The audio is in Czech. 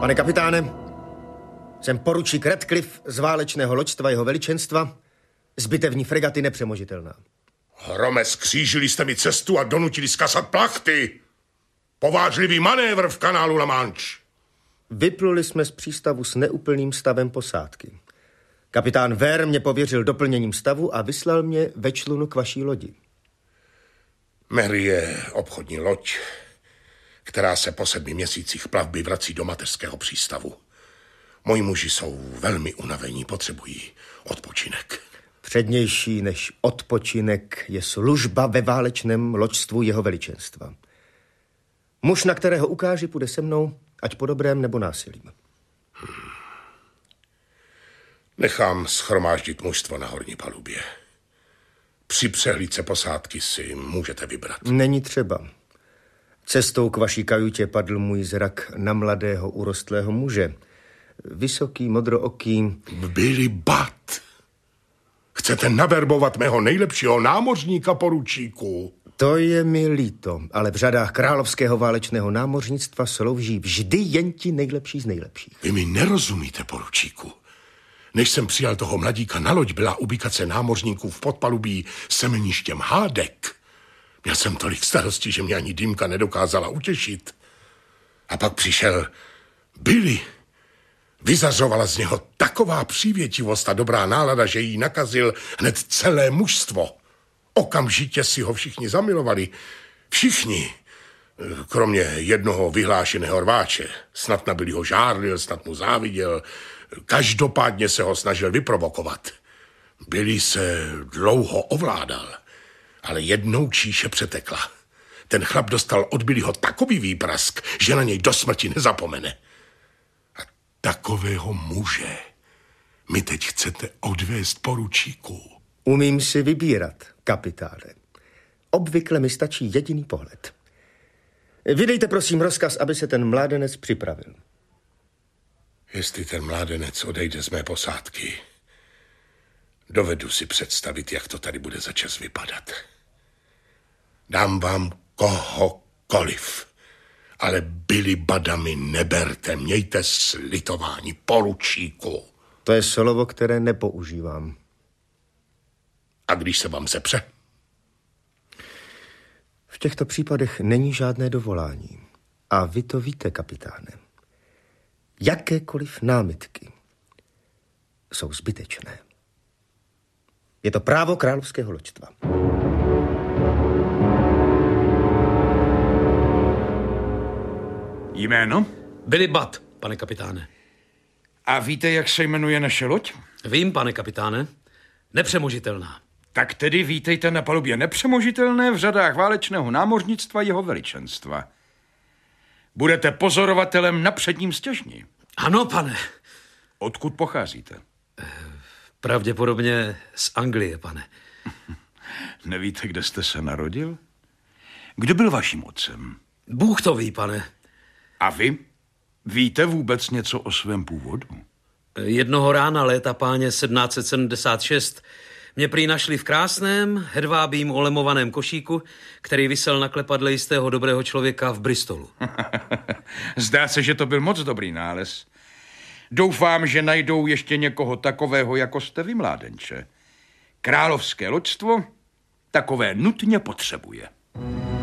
Pane kapitáne, jsem poručík Radcliffe z válečného loďstva jeho veličenstva, z bitevní fregaty Nepřemožitelná. Hrome, skřížili jste mi cestu a donutili skasat plachty. Povážlivý manévr v kanálu La Manche. Vypluli jsme z přístavu s neúplným stavem posádky. Kapitán Vere mě pověřil doplněním stavu a vyslal mě ve člunu k vaší lodi. Mary je obchodní loď, která se po 7 měsících plavby vrací do mateřského přístavu. Moji muži jsou velmi unavení, potřebují odpočinek. Přednější než odpočinek je služba ve válečném loďstvu jeho veličenstva. Muž, na kterého ukáži, půjde se mnou, ať po dobrém nebo násilím. Nechám schromáždit mužstvo na horní palubě. Při přehlídce posádky si můžete vybrat. Není třeba. Cestou k vaší kajutě padl můj zrak na mladého urostlého muže. Vysoký, modrooký. Billy Budd. Chcete naverbovat mého nejlepšího námořníka, poručíku? To je mi líto, ale v řadách královského válečného námořnictva slouží vždy jen ti nejlepší z nejlepších. Vy mi nerozumíte, poručíku. Než jsem přijal toho mladíka na loď, byla ubikace námořníků v podpalubí semeništěm hádek. Měl jsem tolik starostí, že mě ani dýmka nedokázala utěšit. A pak přišel Billy. Vyzařovala z něho taková přívětivost a dobrá nálada, že jí nakazil hned celé mužstvo. Okamžitě si ho všichni zamilovali. Všichni, kromě jednoho vyhlášeného rváče. Snad na Billyho žárlil, snad mu záviděl. Každopádně se ho snažil vyprovokovat. Billy se dlouho ovládal, ale jednou číše přetekla. Ten chlap dostal od Billyho takový výprask, že na něj do smrti nezapomene. A takového muže mi teď chcete odvést, poručíku. Umím si vybírat, kapitáne. Obvykle mi stačí jediný pohled. Vydejte prosím rozkaz, aby se ten mládenec připravil. Jestli ten mládenec odejde z mé posádky, dovedu si představit, jak to tady bude za čas vypadat. Dám vám kohokoliv, ale Billy Budda mi neberte, mějte slitování, poručíku. To je slovo, které nepoužívám. A když se vám zepře? V těchto případech není žádné dovolání. A vy to víte, kapitáne. Jakékoliv námitky jsou zbytečné. Je to právo královského loďstva. Jméno? Billy Budd, pane kapitáne. A víte, jak se jmenuje naše loď? Vím, pane kapitáne. Nepřemožitelná. Tak tedy vítejte na palubě Nepřemožitelné v řadách válečného námořnictva jeho veličenstva. Budete pozorovatelem na předním stěžni. Ano, pane. Odkud pocházíte? Pravděpodobně z Anglie, pane. Nevíte, kde jste se narodil? Kdo byl vaším otcem? Bůh to ví, pane. A vy? Víte vůbec něco o svém původu? Jednoho rána léta páně 1776 mě prý našli v krásném, hedvábým olemovaném košíku, který visel na klepadle jistého dobrého člověka v Bristolu. Zdá se, že to byl moc dobrý nález. Doufám, že najdou ještě někoho takového, jako jste vy, mládenče. Královské loďstvo takové nutně potřebuje.